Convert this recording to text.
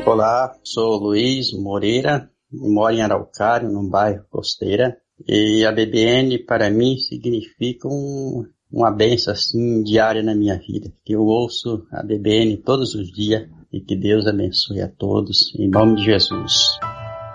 Olá, sou Luiz Moreira, moro em Araucária, no bairro Costeira, e a BBN para mim significa uma bênção assim diária na minha vida. Eu ouço a BBN todos os dias e que Deus abençoe a todos, em nome de Jesus.